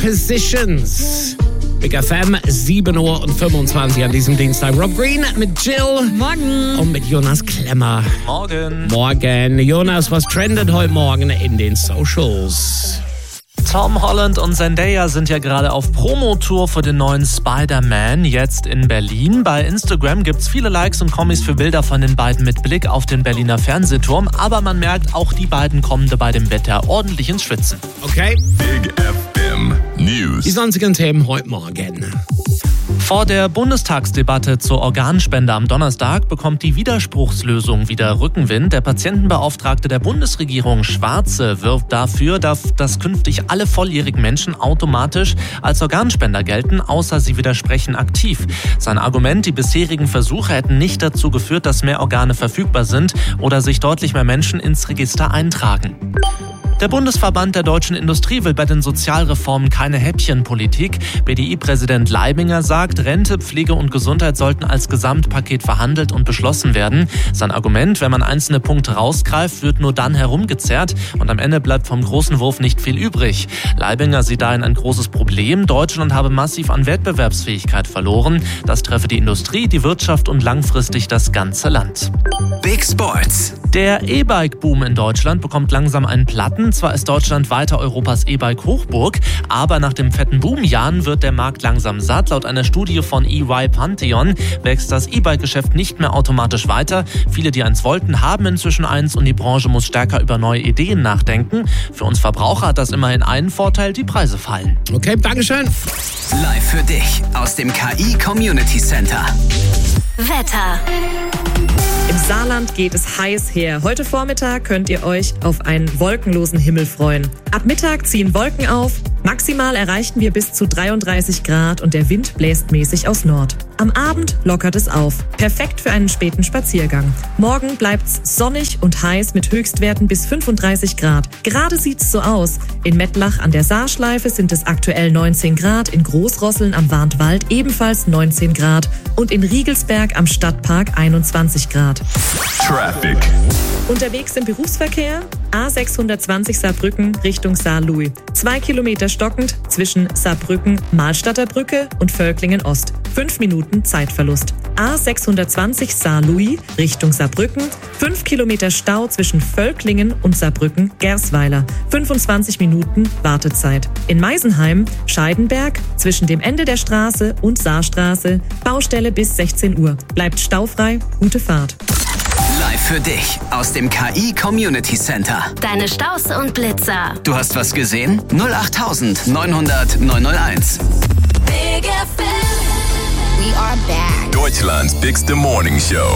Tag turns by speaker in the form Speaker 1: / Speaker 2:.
Speaker 1: Positions. Big FM, 7:25 Uhr an diesem Dienstag. Rob Green mit Jill.
Speaker 2: Morgen.
Speaker 1: Und mit Jonas Klemmer.
Speaker 3: Morgen.
Speaker 1: Jonas, was trendet heute Morgen in den Socials?
Speaker 3: Tom Holland und Zendaya sind ja gerade auf Promotour für den neuen Spider-Man, jetzt in Berlin. Bei Instagram gibt's viele Likes und Kommis für Bilder von den beiden mit Blick auf den Berliner Fernsehturm. Aber man merkt, auch die beiden kommen bei dem Wetter ordentlich ins Schwitzen.
Speaker 1: Okay.
Speaker 4: Big FM News.
Speaker 1: Die sonstigen Themen heute Morgen.
Speaker 3: Vor der Bundestagsdebatte zur Organspende am Donnerstag bekommt die Widerspruchslösung wieder Rückenwind. Der Patientenbeauftragte der Bundesregierung, Schwarze, wirbt dafür, dass künftig alle volljährigen Menschen automatisch als Organspender gelten, außer sie widersprechen aktiv. Sein Argument, die bisherigen Versuche hätten nicht dazu geführt, dass mehr Organe verfügbar sind oder sich deutlich mehr Menschen ins Register eintragen. Der Bundesverband der deutschen Industrie will bei den Sozialreformen keine Häppchenpolitik. BDI-Präsident Leibinger sagt, Rente, Pflege und Gesundheit sollten als Gesamtpaket verhandelt und beschlossen werden. Sein Argument, wenn man einzelne Punkte rausgreift, wird nur dann herumgezerrt und am Ende bleibt vom großen Wurf nicht viel übrig. Leibinger sieht dahin ein großes Problem. Deutschland habe massiv an Wettbewerbsfähigkeit verloren. Das treffe die Industrie, die Wirtschaft und langfristig das ganze Land.
Speaker 5: Big Sports.
Speaker 3: Der E-Bike-Boom in Deutschland bekommt langsam einen Platten. Zwar ist Deutschland weiter Europas E-Bike-Hochburg, aber nach den fetten Boomjahren wird der Markt langsam satt. Laut einer Studie von EY Pantheon wächst das E-Bike-Geschäft nicht mehr automatisch weiter. Viele, die eins wollten, haben inzwischen eins und die Branche muss stärker über neue Ideen nachdenken. Für uns Verbraucher hat das immerhin einen Vorteil, die Preise fallen.
Speaker 1: Okay, Dankeschön.
Speaker 5: Live für dich aus dem KI Community Center.
Speaker 6: Wetter.
Speaker 2: Im Saarland geht es heiß her. Heute Vormittag könnt ihr euch auf einen wolkenlosen Himmel freuen. Ab Mittag ziehen Wolken auf. Maximal erreichen wir bis zu 33 Grad und der Wind bläst mäßig aus Nord. Am Abend lockert es auf. Perfekt für einen späten Spaziergang. Morgen bleibt's sonnig und heiß mit Höchstwerten bis 35 Grad. Gerade sieht's so aus. In Mettlach an der Saarschleife sind es aktuell 19 Grad, in Großrosseln am Warntwald ebenfalls 19 Grad und in Riegelsberg am Stadtpark 21 Grad.
Speaker 4: Traffic.
Speaker 2: Unterwegs im Berufsverkehr A620 Saarbrücken Richtung Saarlouis. 2 Kilometer stockend zwischen Saarbrücken, Mahlstadter Brücke und Völklingen Ost. 5 Minuten Zeitverlust. A620 Saarlouis Richtung Saarbrücken. 5 Kilometer Stau zwischen Völklingen und Saarbrücken-Gersweiler. 25 Minuten Wartezeit. In Meisenheim, Scheidenberg, zwischen dem Ende der Straße und Saarstraße. Baustelle bis 16 Uhr. Bleibt staufrei. Gute Fahrt.
Speaker 5: Live für dich aus dem KI Community Center.
Speaker 6: Deine Staus und Blitzer.
Speaker 5: Du hast was gesehen? 08900 901.
Speaker 6: Big FM. We are back.
Speaker 4: Deutschland's bigste Morning Show.